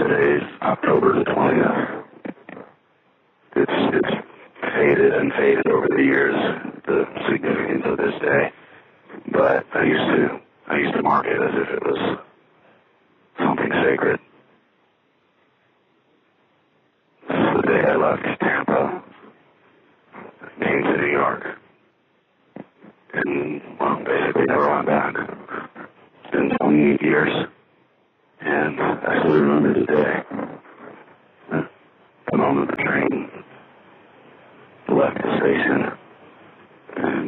Today's October the 20th. It's faded and faded over the years, the significance of this day. But I used to mark it as if it was something sacred. This is the day I left Tampa, came to New York, and, well, basically never went back. It's been 28 years, and I still remember the day, the moment the train left the station, and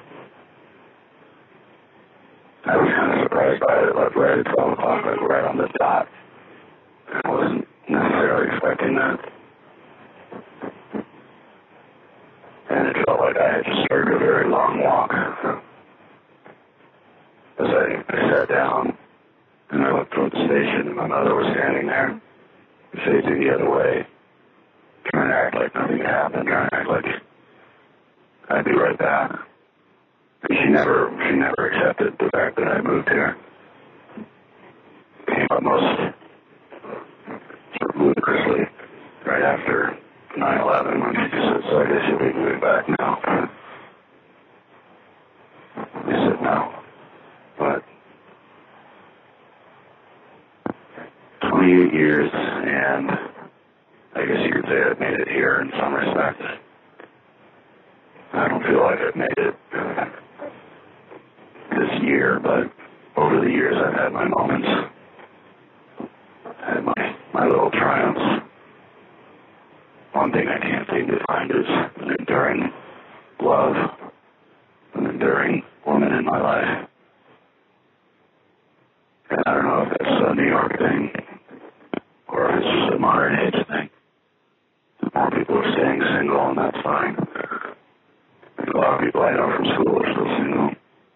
I was kind of surprised by it. It left right at 12 o'clock, like right on the dot. I wasn't necessarily expecting that. And it felt like I had just started a very long walk. As I sat down, and I looked toward the station, and my mother was standing there, facing the other way, trying to act like nothing had happened, trying to act like I'd be right back. And she never accepted the fact that I moved here. It came up most sort of ludicrously right after 9/11 when she just said, so I guess you'll be moving back now. I said no. But 28 years, and I guess you could say I've made it here in some respects. I don't feel like I've made it this year, but over the years I've had my moments. I had my little triumphs. One thing I can't seem to find is an enduring love, an enduring woman in my life. And I don't know if that's a New York thing, or if it's just a modern age thing. More people are staying single, and that's fine. A lot of people I know from school are still single.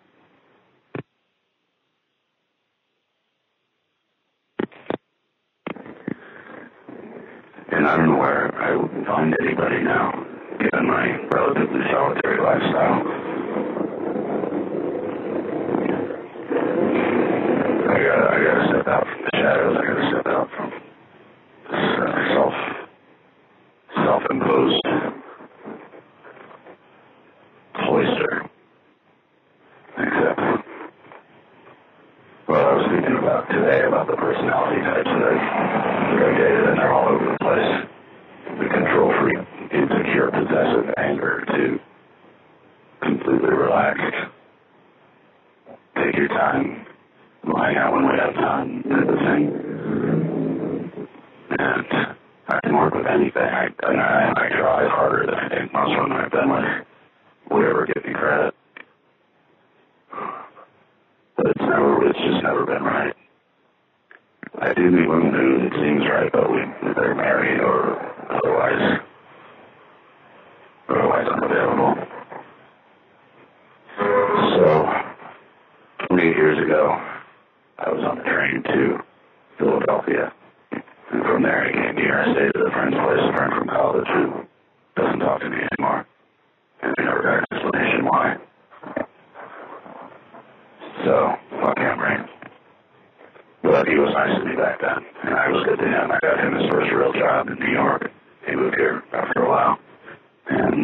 And I don't know where I would find anybody now, given my relatively solitary lifestyle. I gotta step out from the shadows. I gotta step out from this self-imposed cloister. Except, well, I was thinking about today about the personality types that I've dated, and they're all over the place. The control freak, insecure, possessive, anger, to completely relaxed. Take your time, we'll hang out when we have time, type of thing. And I can work with anything. I try harder than I think most women I've been with would ever give me credit. But it's just never been right. I do meet women who it seems right, but they're married or otherwise unavailable. So, 28 years ago, I was on the train to Philadelphia. And from there I came here. I stayed at a friend's place, a friend from college who doesn't talk to me anymore. And I never got an explanation why. So, fuck him, right? But he was nice to me back then, and I was good to him. I got him his first real job in New York. He moved here after a while. And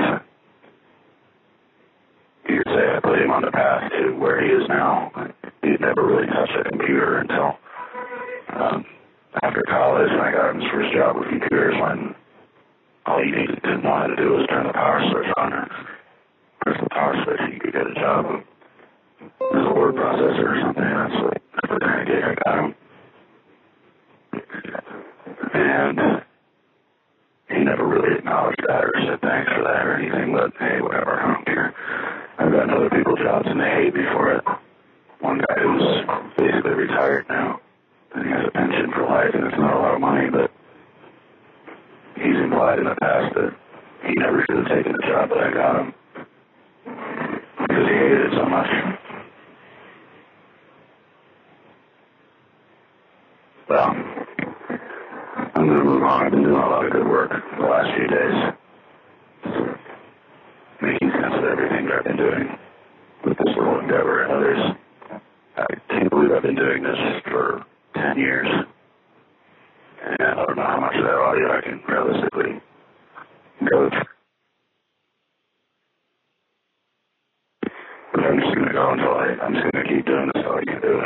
you could say I put him on the path to where he is now. He'd never really touched a computer until after college, and I got him his first job with computers when all he needed to know how to do was turn the power switch on or press the power switch and you could get a job as a word processor or something. That's the kind of gig I got him. And he never really acknowledged that or said thanks for that or anything, but hey, whatever, I don't care. I've gotten other people's jobs and they hate me for it. One guy who's basically retired now, and he has a pension for life, and it's not a lot of money, but he's implied in the past that he never should have taken the job that I got him because he hated it so much. Well, I'm going to move on. I've been doing a lot of good work the last few days, making sense of everything that I've been doing with this little endeavor and others. I can't believe I've been doing this for 10 years. And But I'm just going to go until I'm just going to keep doing this until I can do it.